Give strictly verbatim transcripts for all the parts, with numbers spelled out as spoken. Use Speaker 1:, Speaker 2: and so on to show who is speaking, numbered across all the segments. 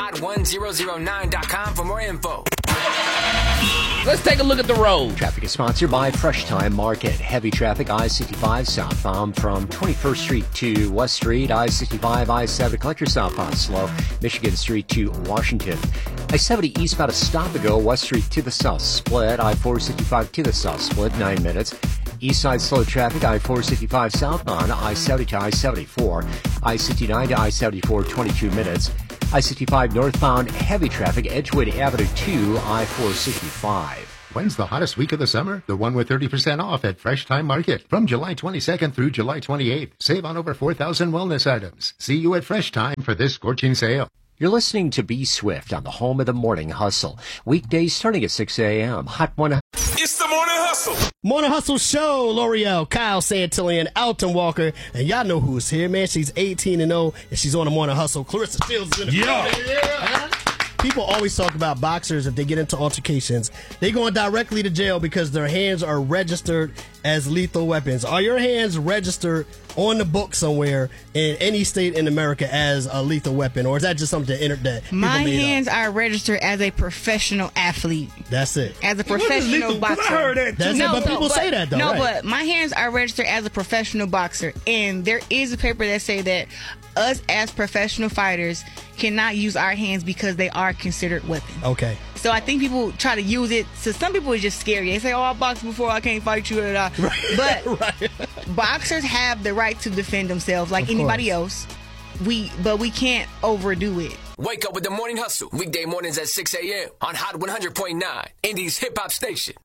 Speaker 1: hot one thousand nine dot com for more info.
Speaker 2: Let's take a look at the road.
Speaker 3: Traffic is sponsored by Fresh Time Market. Heavy traffic, I sixty-five southbound from twenty-first Street to West Street. I sixty-five, I seventy, collector southbound slow. Michigan Street to Washington. I seventy eastbound to Stop and Go. West Street to the south split. I four sixty-five to the south split, nine minutes. East side slow traffic, I four sixty-five southbound. I seventy to I seventy-four. I sixty-nine to I seventy-four, twenty-two minutes. I sixty-five northbound, heavy traffic, Edgewood Avenue to I four sixty-five.
Speaker 4: When's the hottest week of the summer? The one with thirty percent off at Fresh Time Market. From July twenty-second through July twenty-eighth. Save on over four thousand wellness items. See you at Fresh Time for this scorching sale.
Speaker 3: You're listening to Be Swift on the home of the Morning Hustle. Weekdays starting at six a.m. Hot one.
Speaker 5: It's the Morning Hustle.
Speaker 6: Morning Hustle Show. L'Oreal, Kyle Santillan, Alton Walker. And y'all know who's here, man. She's eighteen and oh, and she's on the Morning Hustle. Clarissa Shields is in the
Speaker 5: Yeah.
Speaker 6: crowd. Yeah. People always talk about boxers if they get into altercations. They going directly to jail because their hands are registered as lethal weapons. Are your hands registered on the book somewhere in any state in America as a lethal weapon? Or is that just something that entered that people
Speaker 7: My
Speaker 6: made
Speaker 7: hands
Speaker 6: up?
Speaker 7: are registered as a professional athlete.
Speaker 6: That's it.
Speaker 7: As a professional boxer.
Speaker 5: I heard that too.
Speaker 6: That's
Speaker 7: No,
Speaker 6: it, but
Speaker 7: no,
Speaker 6: people
Speaker 7: but-
Speaker 6: say that though,
Speaker 7: No,
Speaker 6: right?
Speaker 7: but my hands are registered as a professional boxer, and there is a paper that say that us as professional fighters cannot use our hands because they are considered weapons.
Speaker 6: Okay.
Speaker 7: So I think people try to use it. So some people it's just scary. They say, "Oh, I boxed before. I can't fight you." Blah, blah. But
Speaker 6: Right.
Speaker 7: boxers have the right to defend themselves like
Speaker 6: Of
Speaker 7: anybody
Speaker 6: course.
Speaker 7: else. We, but we can't overdo it.
Speaker 1: Wake up with the Morning Hustle. Weekday mornings at six a.m. on Hot one hundred point nine, Indy's hip hop station.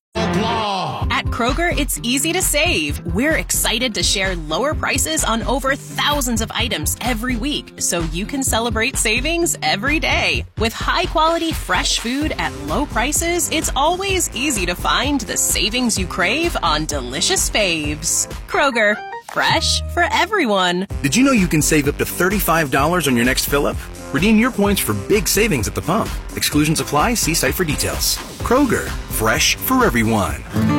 Speaker 8: At Kroger, it's easy to save. We're excited to share lower prices on over thousands of items every week, so you can celebrate savings every day. With high-quality, fresh food at low prices, it's always easy to find the savings you crave on delicious faves. Kroger, fresh for everyone.
Speaker 9: Did you know you can save up to thirty-five dollars on your next fill-up? Redeem your points for big savings at the pump. Exclusions apply. See site for details. Kroger, fresh for everyone.